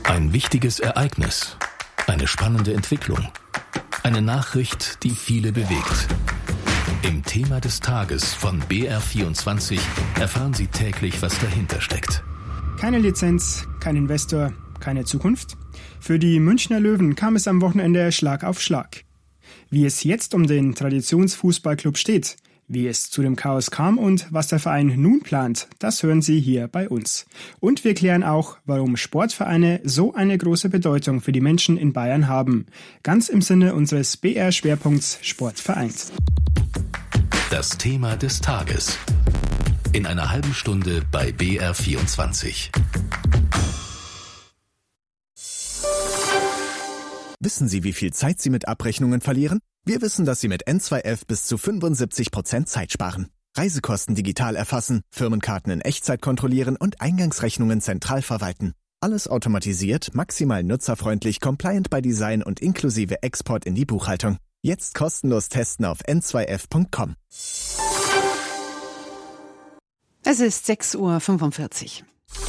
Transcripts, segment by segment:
Ein wichtiges Ereignis, eine spannende Entwicklung, eine Nachricht, die viele bewegt. Im Thema des Tages von BR24 erfahren Sie täglich, was dahinter steckt. Keine Lizenz, kein Investor, keine Zukunft? Für die Münchner Löwen kam es am Wochenende Schlag auf Schlag. Wie es jetzt um den Traditionsfußballclub steht, wie es zu dem Chaos kam und was der Verein nun plant, das hören Sie hier bei uns. Und wir klären auch, warum Sportvereine so eine große Bedeutung für die Menschen in Bayern haben. Ganz im Sinne unseres BR-Schwerpunkts Sport vereint. Das Thema des Tages. In einer halben Stunde bei BR24. Wissen Sie, wie viel Zeit Sie mit Abrechnungen verlieren? Wir wissen, dass Sie mit N2F bis zu 75% Zeit sparen. Reisekosten digital erfassen, Firmenkarten in Echtzeit kontrollieren und Eingangsrechnungen zentral verwalten. Alles automatisiert, maximal nutzerfreundlich, compliant by Design und inklusive Export in die Buchhaltung. Jetzt kostenlos testen auf n2f.com. Es ist 6:45 Uhr.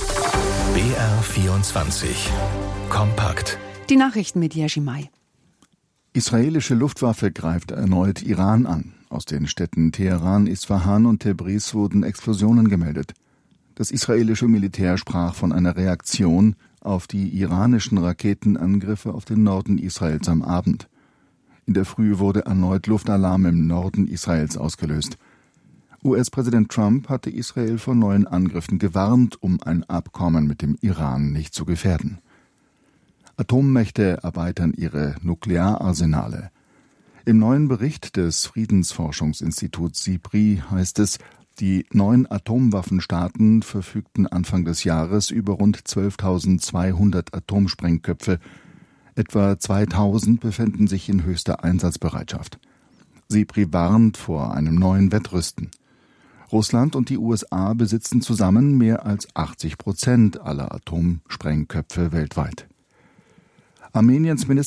BR24. Kompakt. Die Nachrichten mit Jerzy May. Israelische Luftwaffe greift erneut Iran an. Aus den Städten Teheran, Isfahan und Tebris wurden Explosionen gemeldet. Das israelische Militär sprach von einer Reaktion auf die iranischen Raketenangriffe auf den Norden Israels am Abend. In der Früh wurde erneut Luftalarm im Norden Israels ausgelöst. US-Präsident Trump hatte Israel vor neuen Angriffen gewarnt, um ein Abkommen mit dem Iran nicht zu gefährden. Atommächte erweitern ihre Nukleararsenale. Im neuen Bericht des Friedensforschungsinstituts SIPRI heißt es, die 9 Atomwaffenstaaten verfügten Anfang des Jahres über rund 12.200 Atomsprengköpfe. Etwa 2.000 befänden sich in höchster Einsatzbereitschaft. SIPRI warnt vor einem neuen Wettrüsten. Russland und die USA besitzen zusammen mehr als 80% aller Atomsprengköpfe weltweit. Armeniens